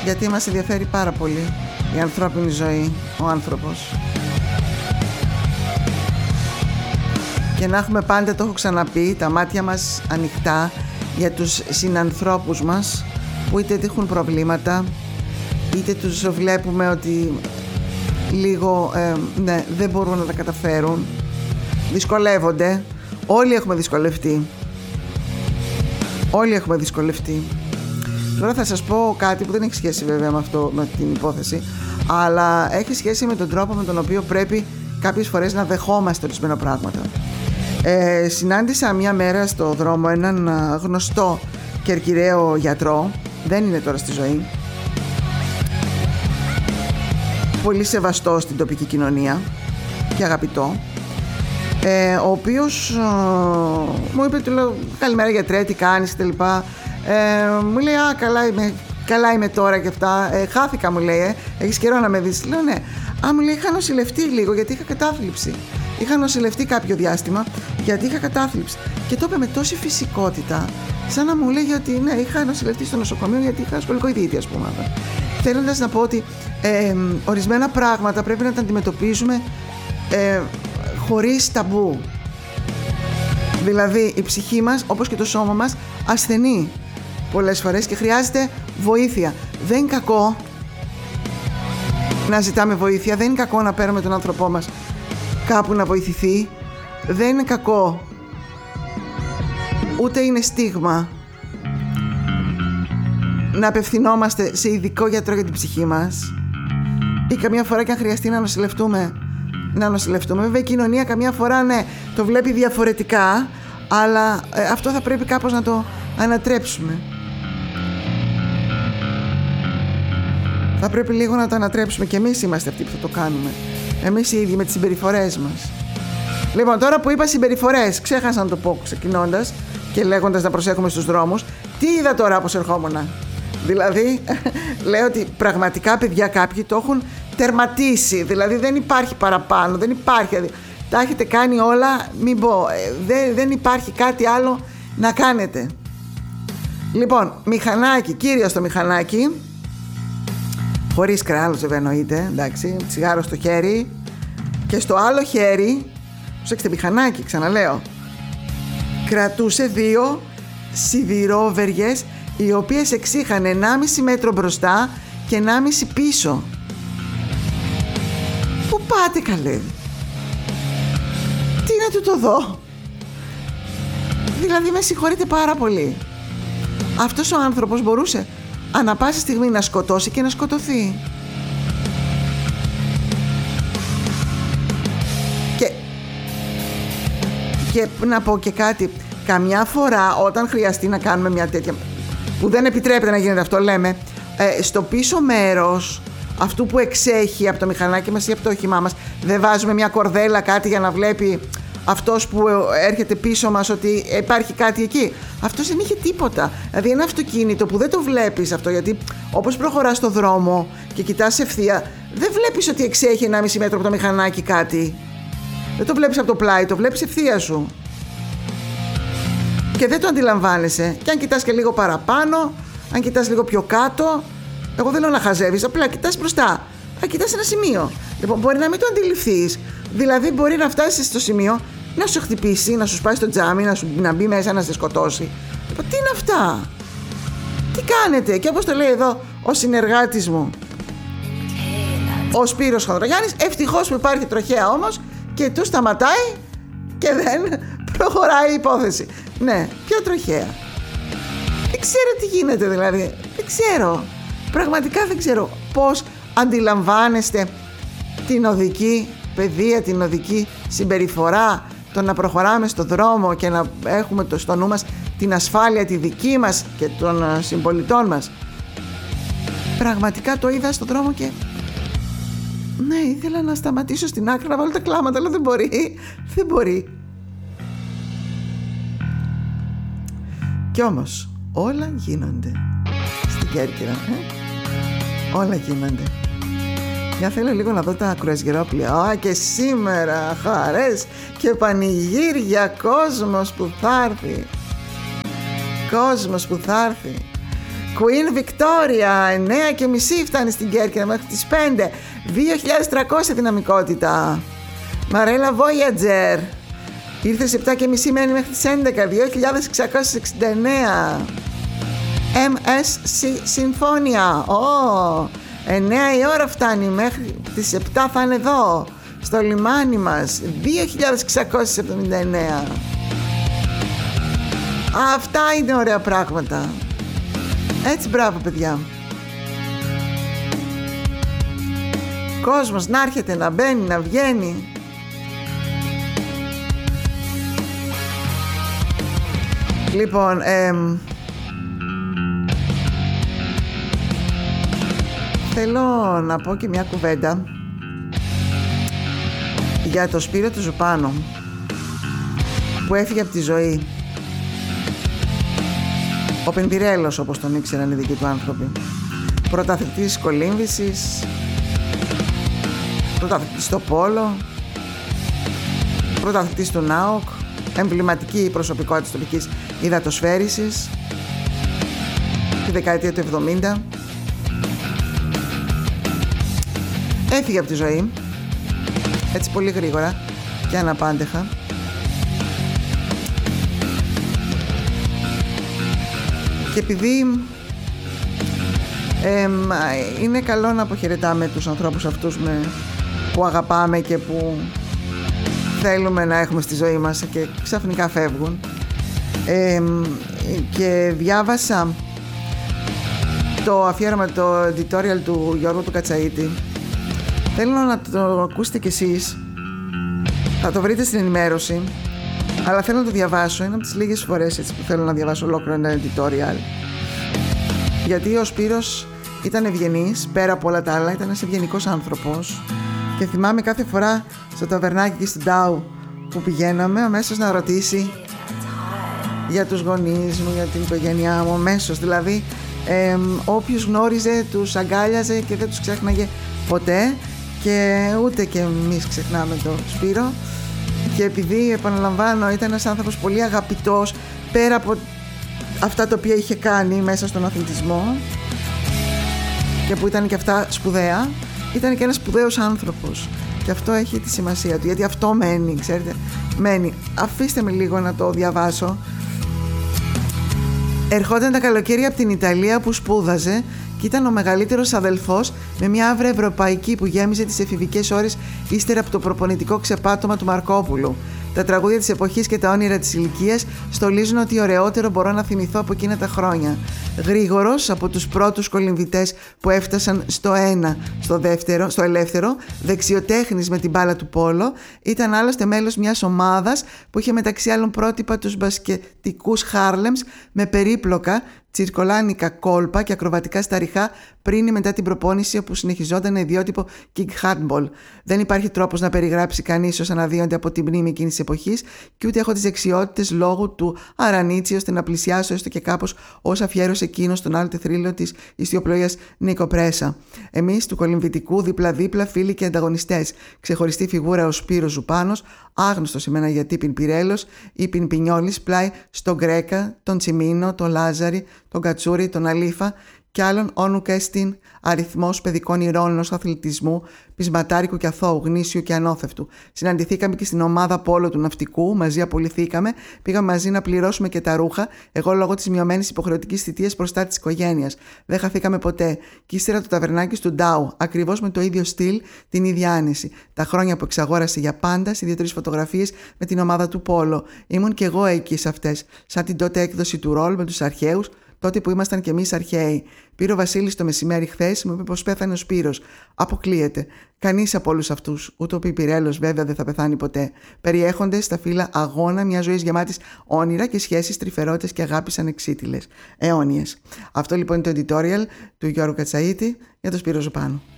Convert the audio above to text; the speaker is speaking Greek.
γιατί μας ενδιαφέρει πάρα πολύ η ανθρώπινη ζωή, ο άνθρωπος. Και να έχουμε πάντα, το έχω ξαναπεί, τα μάτια μας ανοιχτά για τους συνανθρώπους μας, που είτε έχουν προβλήματα, είτε τους βλέπουμε ότι λίγο δεν μπορούν να τα καταφέρουν, δυσκολεύονται. Όλοι έχουμε δυσκολευτεί. Όλοι έχουμε δυσκολευτεί. Τώρα θα σας πω κάτι που δεν έχει σχέση βέβαια με αυτό, με την υπόθεση, αλλά έχει σχέση με τον τρόπο με τον οποίο πρέπει κάποιες φορές να δεχόμαστε ορισμένα πράγματα. Συνάντησα μια μέρα στο δρόμο έναν γνωστό κερκυραίο γιατρό, δεν είναι τώρα στη ζωή, πολύ σεβαστό στην τοπική κοινωνία και αγαπητό, ο οποίος μου είπε, του λέω, καλημέρα γιατρέ, τι κάνεις κτλ. Μου λέει, καλά είμαι τώρα και αυτά, χάθηκα, μου λέει, έχεις καιρό να με δεις. Λέω ναι. Μου λέει, είχα νοσηλευτεί λίγο γιατί είχα κατάθλιψη. Είχα νοσηλευτεί κάποιο διάστημα γιατί είχα κατάθλιψη. Και το είπε με τόση φυσικότητα, σαν να μου λέει ότι ναι, είχα νοσηλευτεί στο νοσοκομείο γιατί είχα σκολικοειδίτη, ας πούμε. Θέλοντας να πω ότι ορισμένα πράγματα πρέπει να τα αντιμετωπίζουμε χωρίς ταμπού. Δηλαδή η ψυχή μας, όπως και το σώμα μας, ασθενεί πολλές φορές και χρειάζεται βοήθεια. Δεν είναι κακό να ζητάμε βοήθεια, δεν είναι κακό να παίρνουμε τον άνθρωπό μας κάπου να βοηθηθεί, δεν είναι κακό, ούτε είναι στίγμα να απευθυνόμαστε σε ειδικό γιατρό για την ψυχή μας, ή καμιά φορά και αν χρειαστεί να νοσηλευτούμε. Βέβαια η κοινωνία καμιά φορά ναι, το βλέπει διαφορετικά, αλλά αυτό θα πρέπει κάπως να το ανατρέψουμε. Θα πρέπει λίγο να το ανατρέψουμε, και εμείς είμαστε αυτοί που θα το κάνουμε. Εμείς οι ίδιοι με τις συμπεριφορές μας. Λοιπόν, τώρα που είπα συμπεριφορές, ξέχασα να το πω ξεκινώντας και λέγοντας να προσέχουμε στους δρόμους. Τι είδα τώρα όπως ερχόμουν? Δηλαδή, λέω ότι πραγματικά παιδιά κάποιοι το έχουν τερματίσει. Δηλαδή δεν υπάρχει παραπάνω, δεν υπάρχει. Τα έχετε κάνει όλα, μην πω. Δεν υπάρχει κάτι άλλο να κάνετε. Λοιπόν, μηχανάκι, κύριο στο μηχανάκι. Χωρίς κράλος βέβαια εννοείται, εντάξει, τσιγάρο στο χέρι και στο άλλο χέρι, προσέξτε, μηχανάκι, ξαναλέω, κρατούσε 2 σιδηρόβεργες, οι οποίες εξήχαν 1,5 μέτρο μπροστά και 1,5 πίσω. Πού πάτε καλέ? Τι να του το δω? Δηλαδή με συγχωρείτε πάρα πολύ. Αυτός ο άνθρωπος μπορούσε ανά πάση στιγμή να σκοτώσει και να σκοτωθεί. Και να πω και κάτι, καμιά φορά όταν χρειαστεί να κάνουμε μια τέτοια, που δεν επιτρέπεται να γίνεται αυτό, λέμε, στο πίσω μέρος αυτού που εξέχει από το μηχανάκι μας ή από το όχημά μας, δεν βάζουμε μια κορδέλα, κάτι για να βλέπει αυτός που έρχεται πίσω μας ότι υπάρχει κάτι εκεί? Αυτός δεν είχε τίποτα. Δηλαδή ένα αυτοκίνητο που δεν το βλέπεις αυτό, γιατί όπως προχωράς στο δρόμο και κοιτάς ευθεία, δεν βλέπεις ότι εξέχει 1,5 μέτρο από το μηχανάκι κάτι. Δεν το βλέπεις από το πλάι, το βλέπεις ευθεία σου. Και δεν το αντιλαμβάνεσαι. Και αν κοιτάς και λίγο παραπάνω, αν κοιτάς λίγο πιο κάτω, εγώ δεν λέω να χαζεύεις, απλά κοιτάς μπροστά. Κοιτάς ένα σημείο. Λοιπόν, μπορεί να μην το αντιληφθείς. Δηλαδή, μπορεί να φτάσεις στο σημείο να σου χτυπήσει, να σου σπάσει το τζάμι, να μπει μέσα να σε σκοτώσει. Λοιπόν, τι είναι αυτά? Τι κάνετε? Και όπως το λέει εδώ ο συνεργάτης μου, ο Σπύρος Χονδρογιάννης, ευτυχώς που υπάρχει τροχέα όμως και του σταματάει και δεν προχωράει η υπόθεση. Ναι, πιο τροχέα. Δεν ξέρω τι γίνεται δηλαδή. Δεν ξέρω. Πραγματικά δεν ξέρω πώς αντιλαμβάνεστε την οδική παιδεία, την οδική συμπεριφορά, το να προχωράμε στο δρόμο και να έχουμε στο νου μας την ασφάλεια τη δική μας και των συμπολιτών μας. Πραγματικά το είδα στο δρόμο και ναι, ήθελα να σταματήσω στην άκρη να βάλω τα κλάματα, αλλά δεν μπορεί. Κι όμως όλα γίνονται στην Κέρκυρα, όλα γίνονται. Για θέλω λίγο να δω τα κρουαζιερόπλοια. Και σήμερα χαρές και πανηγύρια, κόσμος που θα έρθει. Queen Victoria 9.30 φτάνει στην Κέρκυρα μέχρι τις 5. 2.300 δυναμικότητα. Marella Voyager ήρθε σε 7.30, μένει μέχρι τις 11. 2.669. MSC Sinfonia 9 η ώρα φτάνει, μέχρι τις 7 θα είναι εδώ στο λιμάνι μας. 2.679. Αυτά είναι ωραία πράγματα. Έτσι, μπράβο παιδιά. Κόσμος να έρχεται, να μπαίνει, να βγαίνει. Λοιπόν, θέλω να πω και μια κουβέντα για το Σπύρο του Ζουπάνο που έφυγε από τη ζωή. Ο Πενπυρέλος, όπως τον ήξεραν οι δικοί του άνθρωποι. Πρωταθλητής κολύμβησης, πρωταθλητής στο πόλο, πρωταθλητής του ΝΑΟΚ, εμβληματική προσωπικότητα της τοπικής υδατοσφαίρισης τη δεκαετία του 70. Έφυγε από τη ζωή έτσι πολύ γρήγορα και αναπάντεχα. Και επειδή είναι καλό να αποχαιρετάμε τους ανθρώπους αυτούς που αγαπάμε και που θέλουμε να έχουμε στη ζωή μας και ξαφνικά φεύγουν, και διάβασα το αφιέρωμα, το editorial του Γιώργου του Κατσαΐτη. Θέλω να το ακούσετε κι εσείς, θα το βρείτε στην ενημέρωση, αλλά θέλω να το διαβάσω. Είναι από τις λίγες φορές έτσι που θέλω να διαβάσω ολόκληρο ένα editorial, γιατί ο Σπύρος ήταν ευγενής, πέρα από όλα τα άλλα ήταν ένας ευγενικός άνθρωπος. Και θυμάμαι κάθε φορά στο ταβερνάκι και στην Τάου που πηγαίναμε, αμέσως να ρωτήσει για τους γονείς μου, για την οικογένειά μου, αμέσως. Δηλαδή όποιους γνώριζε τους αγκάλιαζε και δεν τους ξέχναγε ποτέ, και ούτε και εμείς ξεχνάμε τον Σπύρο. Και επειδή, επαναλαμβάνω, ήταν ένας άνθρωπος πολύ αγαπητός, πέρα από αυτά τα οποία είχε κάνει μέσα στον αθλητισμό και που ήταν και αυτά σπουδαία, ήταν και ένας σπουδαίος άνθρωπος, και αυτό έχει τη σημασία του, γιατί αυτό μένει, ξέρετε, μένει. Αφήστε με λίγο να το διαβάσω. Ερχόταν τα καλοκαίρια από την Ιταλία που σπούδαζε και ήταν ο μεγαλύτερος αδελφός, με μια άβρα ευρωπαϊκή που γέμιζε τις εφηβικές ώρες ύστερα από το προπονητικό ξεπάτωμα του Μαρκόπουλου. Τα τραγούδια της εποχής και τα όνειρα της ηλικίας στολίζουν ότι ωραιότερο μπορώ να θυμηθώ από εκείνα τα χρόνια. Γρήγορος, από τους πρώτους κολυμβητές που έφτασαν στο ένα, στο ελεύθερο, δεξιοτέχνης με την μπάλα του πόλο, ήταν άλλωστε μέλος μιας ομάδας που είχε μεταξύ άλλων πρότυπα τους μπασκετικούς Χάρλεμς με περίπλοκα τσιρκολάνικα κόλπα και ακροβατικά σταριχά πριν ή μετά την προπόνηση, όπου συνεχιζόταν ιδιότυπο kick handball. Δεν υπάρχει τρόπος να περιγράψει κανείς ως αναδύονται από τη μνήμη εκείνης της εποχής, και ούτε έχω τις δεξιότητες λόγω του Αρανίτσι ώστε να πλησιάσω έστω και κάπως όσα αφιέρωσε εκείνος στον άλλο τεθρύλο της ιστιοπλοείας Νίκο Πρέσα. Εμείς του κολυμβητικού δίπλα-δίπλα, φίλοι και ανταγωνιστές. Ξεχωριστή φιγούρα ο Σπύρος Ζουπάνος, άγνωστος εμένα γιατί Πινπυρέλος ή Πινπινιόλης, πλάι στον Γκρέκα, τον Τσιμίνο, τον Λάζαρη, τον Κατσούρη, τον Αλίφα και άλλων όνου και στην αριθμός παιδικών ηρών ενός αθλητισμού πεισματάρικου και αθώου, γνήσιου και ανώθευτου. Συναντηθήκαμε και στην ομάδα πόλο του ναυτικού, μαζί απολυθήκαμε, πήγαμε μαζί να πληρώσουμε και τα ρούχα, εγώ λόγω της μειωμένης υποχρεωτικής θητείας μπροστά της οικογένειας. Δεν χαθήκαμε ποτέ. Και ύστερα το ταβερνάκι του Ντάου, ακριβώς με το ίδιο στυλ, την ίδια άνεση. Τα χρόνια που εξαγόρασε για πάντα σε 2-3 φωτογραφίες με την ομάδα του πόλο. Ήμουν κι εγώ εκεί σε αυτές, σαν την τότε έκδοση του ρολ με τους αρχαίους. Τότε που ήμασταν κι εμείς αρχαίοι. Πήρε ο Βασίλης το μεσημέρι χθες, μου είπε πως πέθανε ο Σπύρος. Αποκλείεται. Κανείς από όλους αυτούς, ούτε ο Πιπυρέλος βέβαια δεν θα πεθάνει ποτέ. Περιέχονται στα φύλλα αγώνα μια ζωή γεμάτης όνειρα και σχέσεις, τρυφερότητες και αγάπης ανεξίτηλες. Αιώνιες. Αυτό λοιπόν είναι το editorial του Γιώργου Κατσαΐτη για τον Σπύρο Ζουπάνο.